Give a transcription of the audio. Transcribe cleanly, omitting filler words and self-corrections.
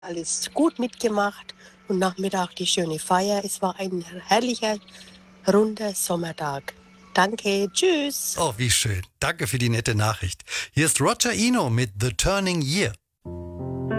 alles gut mitgemacht und Nachmittag die schöne Feier. Es war ein herrlicher, runder Sommertag. Danke, tschüss. Oh, wie schön. Danke für die nette Nachricht. Hier ist Roger Eno mit The Turning Year.